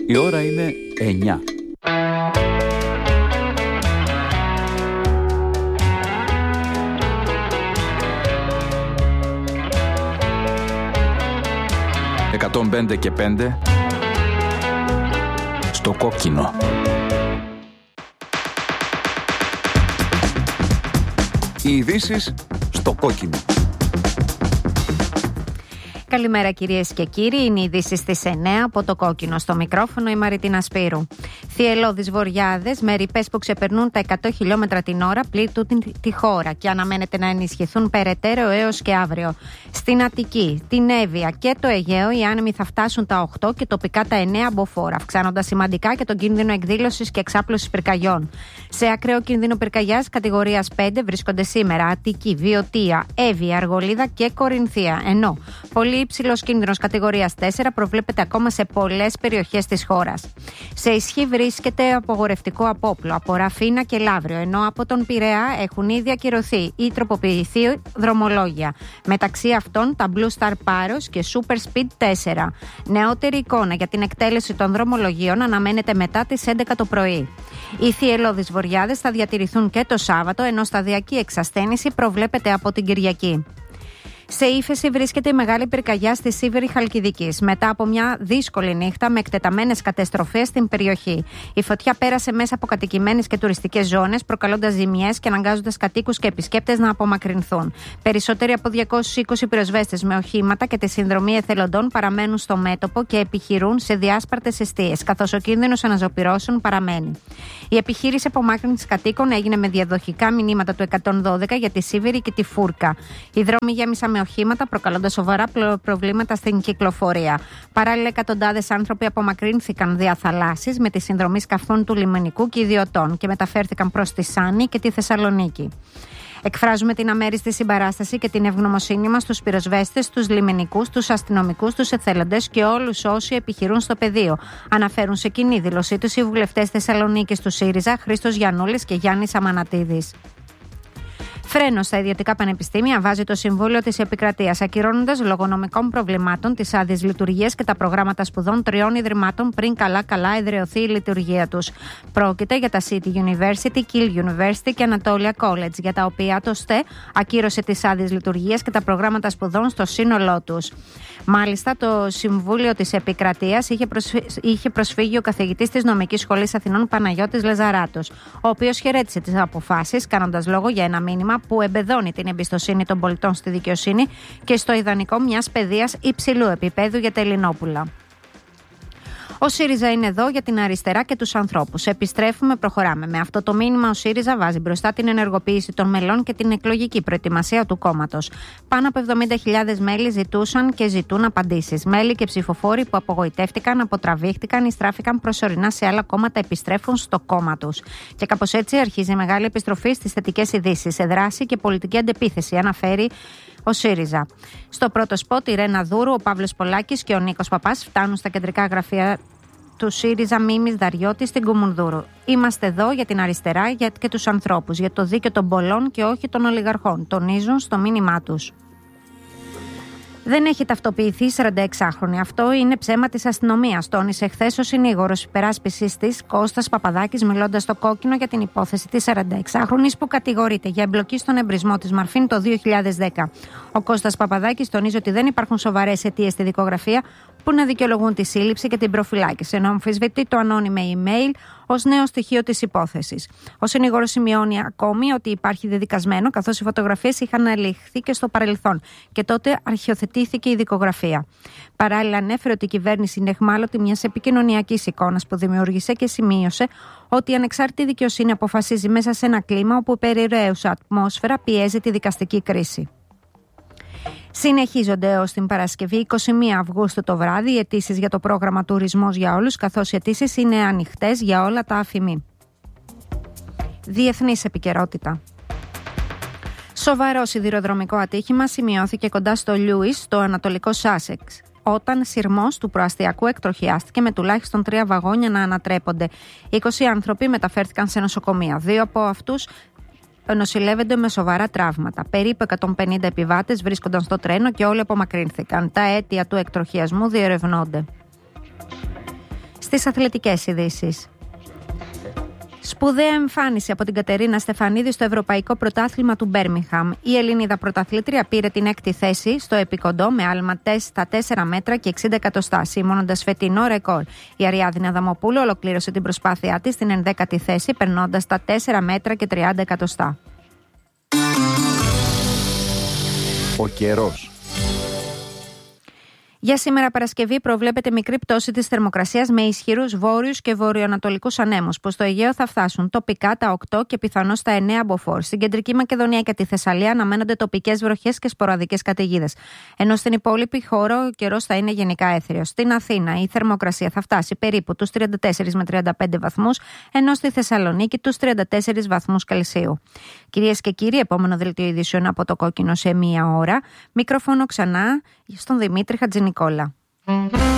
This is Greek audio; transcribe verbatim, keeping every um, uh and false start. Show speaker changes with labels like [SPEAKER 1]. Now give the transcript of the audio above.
[SPEAKER 1] Η ώρα είναι εννιά. εκατόν πέντε και πέντε στο κόκκινο. Οι ειδήσεις στο κόκκινο.
[SPEAKER 2] Καλημέρα κυρίες και κύριοι, είναι οι ειδήσεις στις εννιά από το κόκκινο. Στο μικρόφωνο η Μαριτίνα Σπύρου. Θυελλώδεις βοριάδες με ρηπές που ξεπερνούν τα εκατό χιλιόμετρα την ώρα πλήττουν τη χώρα και αναμένεται να ενισχυθούν περαιτέρω έως και αύριο. Στην Αττική, την Εύβοια και το Αιγαίο οι άνεμοι θα φτάσουν τα οκτώ και τοπικά τα εννέα μποφόρ, αυξάνοντας σημαντικά και τον κίνδυνο εκδήλωσης και εξάπλωσης πυρκαγιών. Σε ακραίο κίνδυνο πυρκαγιάς κατηγορίας πέντε βρίσκονται σήμερα Αττική, Βιωτία, Εύβοια, Αργολίδα και Κορινθία, ενώ πολύ υψηλός κίνδυνος κατηγορίας τέσσερα προβλέπεται ακόμα σε πολλές περιοχές της χώρας. Σε ισχύ βρίσκεται απογορευτικό απόπλο από Ραφίνα και Λαύριο, ενώ από τον Πειραιά έχουν ήδη ακυρωθεί ή τροποποιηθεί δρομολόγια. Μεταξύ αυτών τα Blue Star Paros και Super Speed τέσσερα. Νεότερη εικόνα για την εκτέλεση των δρομολογίων αναμένεται μετά τις έντεκα το πρωί. Οι θυελλώδεις βοριάδες θα διατηρηθούν και το Σάββατο, ενώ σταδιακή εξασθένηση προβλέπεται από την Κυριακή. Σε ύφεση βρίσκεται η μεγάλη πυρκαγιά στη Σίβηρη Χαλκιδικής, μετά από μια δύσκολη νύχτα με εκτεταμένες καταστροφές στην περιοχή. Η φωτιά πέρασε μέσα από κατοικημένες και τουριστικές ζώνες, προκαλώντας ζημιές και αναγκάζοντας κατοίκους και επισκέπτες να απομακρυνθούν. Περισσότεροι από διακόσιους είκοσι πυροσβέστες με οχήματα και τη συνδρομή εθελοντών παραμένουν στο μέτωπο και επιχειρούν σε διάσπαρτες εστίες, καθώς ο κίνδυνος αναζωπυρώσεων παραμένει. Η επιχείρηση απομάκρυνσης κατοίκων έγινε με διαδοχικά μηνύματα του εκατόν δώδεκα για τη Σίβηρη και τη Φούρκα. Οι δρόμοι γέμισαν με οχήματα, προκαλώντας σοβαρά προβλήματα στην κυκλοφορία. Παράλληλα, εκατοντάδες άνθρωποι απομακρύνθηκαν δια θαλάσσης με τη συνδρομή σκαφών του λιμενικού και ιδιωτών και μεταφέρθηκαν προς τη Σάνη και τη Θεσσαλονίκη. Εκφράζουμε την αμέριστη συμπαράσταση και την ευγνωμοσύνη μας στους πυροσβέστες, στους λιμενικούς, στους αστυνομικούς, στους εθελοντές και όλους όσοι επιχειρούν στο πεδίο. Αναφέρουν σε κοινή δήλωσή τους οι βουλευτές Θεσσαλονίκης του ΣΥΡΙΖΑ, Χρήστος Γιαννούλης και Γιάννης Αμανατίδης. Φρένο στα ιδιωτικά πανεπιστήμια βάζει το Συμβούλιο της Επικρατείας, ακυρώνοντας λόγω νομικών προβλημάτων τις άδειες λειτουργίας και τα προγράμματα σπουδών τριών ιδρυμάτων πριν καλά-καλά εδραιωθεί η λειτουργία τους. Πρόκειται για τα City University, Kiel University και Anatolia College, για τα οποία το ΣΤΕ ακύρωσε τις άδειες λειτουργίας και τα προγράμματα σπουδών στο σύνολό τους. Μάλιστα, το Συμβούλιο της Επικρατείας είχε, προσφύ... είχε προσφύγει ο καθηγητής της Νομικής Σχολής Αθηνών Παναγιώτης Λεζαράτος, ο οποίος χαιρέτησε τις αποφάσεις, κάνοντας λόγο για ένα μήνυμα που εμπεδώνει την εμπιστοσύνη των πολιτών στη δικαιοσύνη και στο ιδανικό μιας παιδείας υψηλού επίπεδου για τα Ελληνόπουλα. Ο ΣΥΡΙΖΑ είναι εδώ για την αριστερά και τους ανθρώπους. Επιστρέφουμε, προχωράμε. Με αυτό το μήνυμα, ο ΣΥΡΙΖΑ βάζει μπροστά την ενεργοποίηση των μελών και την εκλογική προετοιμασία του κόμματος. Πάνω από εβδομήντα χιλιάδες μέλη ζητούσαν και ζητούν απαντήσεις. Μέλη και ψηφοφόροι που απογοητεύτηκαν, αποτραβήχτηκαν ή στράφηκαν προσωρινά σε άλλα κόμματα επιστρέφουν στο κόμμα τους. Και κάπως έτσι αρχίζει η μεγάλη επιστροφή στις θετικές ειδήσεις, σε δράση και πολιτική αντεπίθεση, αναφέρει ο ΣΥΡΙΖΑ. Στο πρώτο σποτ, η Ρένα Δούρου, ο Παύλος Πολάκης και ο Νίκος Παπάς φτάνουν στα κεντρικά γραφεία του ΣΥΡΙΖΑ Μίμης Δαριώτη στην Κουμουνδούρου. Είμαστε εδώ για την αριστερά για και τους ανθρώπους, για το δίκαιο των πολλών και όχι των ολιγαρχών, τονίζουν στο μήνυμά τους. Δεν έχει ταυτοποιηθεί σαρανταεξάχρονη. Αυτό είναι ψέμα της αστυνομίας, τόνισε χθες ο συνήγορος υπεράσπισης της Κώστας Παπαδάκης, μιλώντας στο κόκκινο για την υπόθεση της σαρανταεξάχρονης που κατηγορείται για εμπλοκή στον εμπρισμό της Μαρφίν το δύο χιλιάδες δέκα. Ο Κώστας Παπαδάκης τονίζει ότι δεν υπάρχουν σοβαρές αιτίες στη δικογραφία που να δικαιολογούν τη σύλληψη και την προφυλάκηση, ενώ αμφισβητεί το ανώνυμο email ως νέο στοιχείο της υπόθεσης. Ο συνήγορος σημειώνει ακόμη ότι υπάρχει δεδικασμένο, καθώς οι φωτογραφίες είχαν αληχθεί και στο παρελθόν και τότε αρχιοθετήθηκε η δικογραφία. Παράλληλα, ανέφερε ότι η κυβέρνηση είναι εχμάλωτη μιας επικοινωνιακής εικόνας που δημιούργησε και σημείωσε ότι η ανεξάρτητη δικαιοσύνη αποφασίζει μέσα σε ένα κλίμα όπου η περιραίουσα ατμόσφαιρα πιέζει τη δικαστική κρίση. Συνεχίζονται έως την Παρασκευή εικοστή πρώτη Αυγούστου το βράδυ οι αιτήσεις για το πρόγραμμα Τουρισμός για Όλους, καθώς οι αιτήσεις είναι ανοιχτές για όλα τα αφημί. Διεθνής επικαιρότητα. Σοβαρό σιδηροδρομικό ατύχημα σημειώθηκε κοντά στο Λιούις, στο ανατολικό Σάσεξ, όταν σειρμός του προαστιακού εκτροχιάστηκε με τουλάχιστον τρία βαγόνια να ανατρέπονται. είκοσι άνθρωποι μεταφέρθηκαν σε νοσοκομεία. Δύο από αυτούς νοσηλεύονται με σοβαρά τραύματα. Περίπου εκατόν πενήντα επιβάτες βρίσκονταν στο τρένο και όλοι απομακρύνθηκαν. Τα αίτια του εκτροχιασμού διερευνώνται. Στις αθλητικές ειδήσεις. Σπουδαία εμφάνιση από την Κατερίνα Στεφανίδη στο Ευρωπαϊκό Πρωτάθλημα του Μπέρμιγχαμ. Η Ελληνίδα πρωταθλήτρια πήρε την έκτη θέση στο επικοντό με άλμα στα τέσσερα μέτρα και εξήντα εκατοστά, σημώνοντας φετινό ρεκόρ. Η Αριάδνη Αδαμοπούλου ολοκλήρωσε την προσπάθειά της στην ενδέκατη θέση, περνώντας τα τέσσερα μέτρα και τριάντα εκατοστά.
[SPEAKER 1] Ο καιρός.
[SPEAKER 2] Για σήμερα Παρασκευή προβλέπεται μικρή πτώση της θερμοκρασίας με ισχυρούς βόρειους και βορειοανατολικούς ανέμους, που στο Αιγαίο θα φτάσουν τοπικά τα οκτώ και πιθανώς τα εννέα μποφόρ. Στην Κεντρική Μακεδονία και τη Θεσσαλία αναμένονται τοπικές βροχές και σποραδικές καταιγίδες. Ενώ στην υπόλοιπη χώρο ο καιρός θα είναι γενικά έθριος. Στην Αθήνα η θερμοκρασία θα φτάσει περίπου τους τριάντα τέσσερα με τριάντα πέντε βαθμούς, ενώ στη Θεσσαλονίκη τους τριάντα τέσσερα βαθμούς Κελσίου. Κυρίες και κύριοι, επόμενο δελτίο ειδήσεων από το Κόκκινο σε μία ώρα. Μικρόφωνο ξανά στον Δημήτρη Χατζηνικόλα.